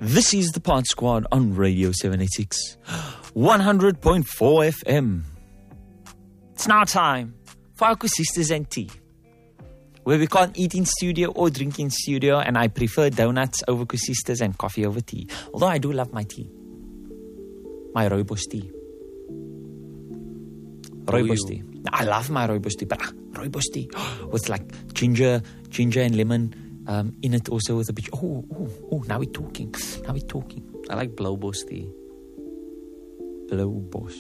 This is the Pod Squad on Radio 786, 100.4 FM. It's now time for our Sisters and Tea, where we can't eat in studio or drink in studio, and I prefer donuts over Sisters and coffee over tea. Although I do love my tea. My rooibos tea. Rooibos tea. I love my rooibos tea, but rooibos tea with like ginger and lemon in it also with a bit. Oh, now we're talking. I like blauwbos tea. Blauwbos.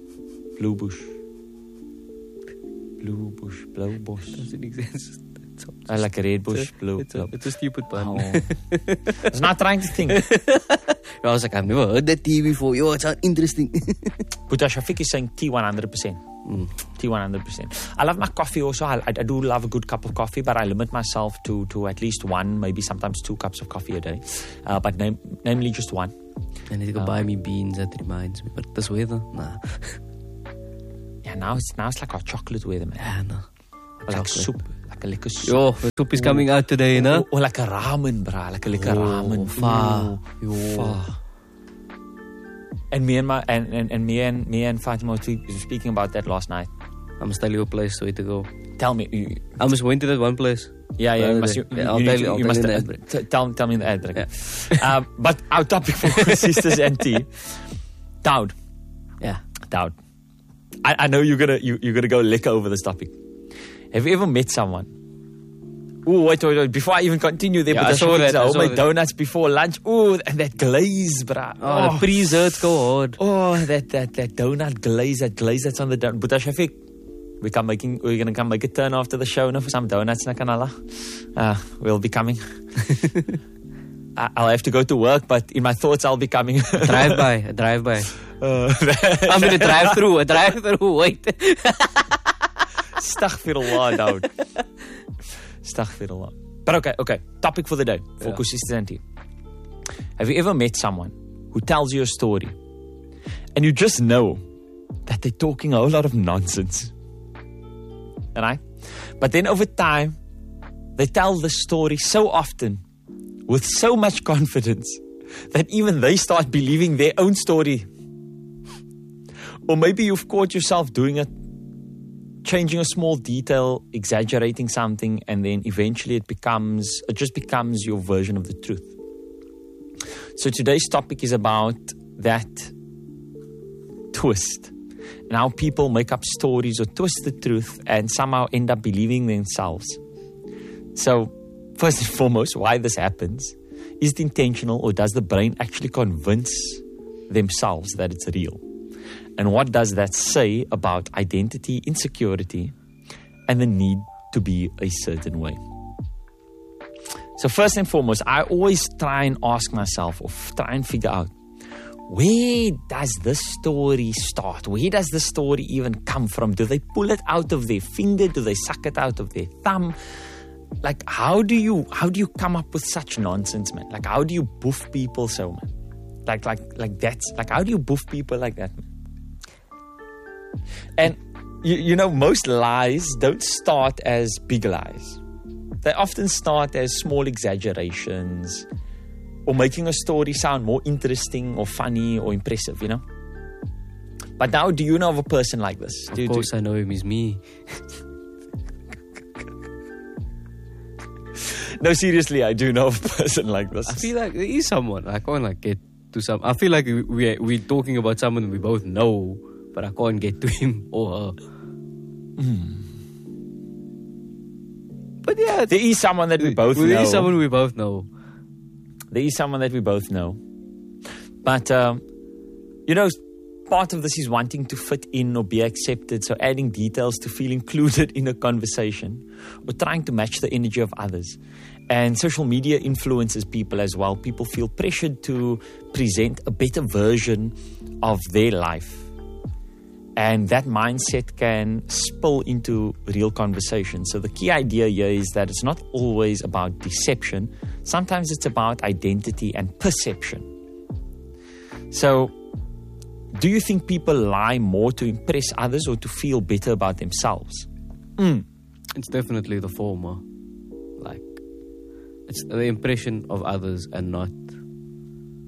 Doesn't exist. I like a red bush, blue. It's a stupid pun. Oh. I was not trying to think. I was like, I've never heard that tea before. Yo, it sounds interesting. Buddha Shafiq is saying tea 100%. Tea 100%. I love my coffee also. I do love a good cup of coffee, but I limit myself to at least one, maybe sometimes 2 cups of coffee a day. But namely just one. I need to go buy me beans, that reminds me. But this weather, nah. Yeah, now it's like our chocolate weather, man. Yeah, no. Like soup. Like a liquor soup. Yo, the soup is coming out today, no? Or like a ramen, brah. Like a liquor ramen. Fa. And me and Fatima were speaking about that last night. I must tell you a place where to go. Tell me. I must went to that one place. Yeah. I'll tell you in the ad break. Tell me in the ad break. Yeah. But our topic for Sisters and Tea, Daud. Yeah. Daud. I know you're gonna go liquor over this topic. Have you ever met someone? Oh, wait. Before I even continue there, yeah, I saw that. I made donuts before lunch. Oh, and that glaze, bruh. Oh, the preserves go hard. Oh, that donut glaze, that's on the donut. But Shafiq, we're gonna come make a turn after the show now for some donuts, Nakanala. We'll be coming. I'll have to go to work, but in my thoughts, I'll be coming. Drive by. I'm in a drive-through. Wait. Astaghfirullah, Daud. Astaghfirullah. But okay. Topic for the day for Sisters and Tea. Have you ever met someone who tells you a story and you just know that they're talking a whole lot of nonsense? Right? But then over time, they tell the story so often with so much confidence that even they start believing their own story. Or maybe you've caught yourself doing it, changing a small detail, exaggerating something, and then eventually it just becomes your version of the truth. So today's topic is about that twist and how people make up stories or twist the truth and somehow end up believing themselves. So first and foremost, why this happens. Is it intentional, or does the brain actually convince themselves that it's real? And what does that say about identity, insecurity, and the need to be a certain way? So first and foremost, I always try and ask myself, or try and figure out, where does this story start? Where does the story even come from? Do they pull it out of their finger? Do they suck it out of their thumb? Like, how do you come up with such nonsense, man? Like, how do you boof people so, man? Like that's like, how do you boof people like that, man? And you know, most lies don't start as big lies. They often start as small exaggerations or making a story sound more interesting or funny or impressive, you know? But now, do you know of a person like this? Of course I know him, he's me. No, seriously, I do know of a person like this. I feel like there is someone. I can't get to some. I feel like we're talking about someone we both know, but I can't get to him or her. But yeah, there is someone that we both know. There is someone we both know. There is someone that we both know. But, you know, part of this is wanting to fit in or be accepted. So adding details to feel included in a conversation or trying to match the energy of others. And social media influences people as well. People feel pressured to present a better version of their life. And that mindset can spill into real conversation. So the key idea here is that it's not always about deception. Sometimes it's about identity and perception. So, do you think people lie more to impress others or to feel better about themselves? It's definitely the former. Like, it's the impression of others and not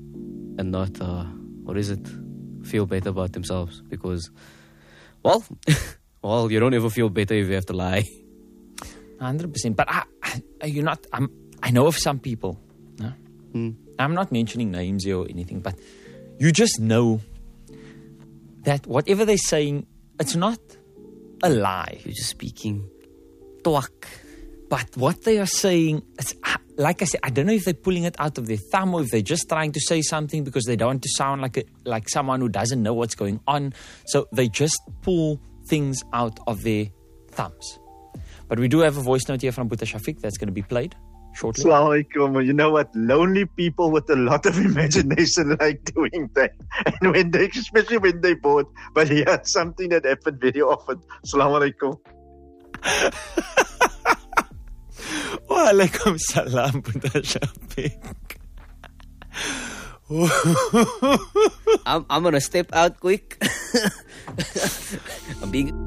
and not, feel better about themselves. Because, well, you don't ever feel better if you have to lie. 100%. But I know of some people. No? I'm not mentioning names here or anything, but you just know that whatever they're saying, it's not a lie. You're just speaking twak. But what they are saying, it's, like I said, I don't know if they're pulling it out of their thumb or if they're just trying to say something because they don't want to sound like someone who doesn't know what's going on. So they just pull things out of their thumbs. But we do have a voice note here from Boeta Shafiq that's going to be played shortly. Assalamu alaikum. You know what? Lonely people with a lot of imagination like doing that. And especially when they're bored. But yeah, it's something that happened very often. Assalamu alaikum. Wa alaikum salam, Boeta Shafiq. I'm going to step out quick. I'm being...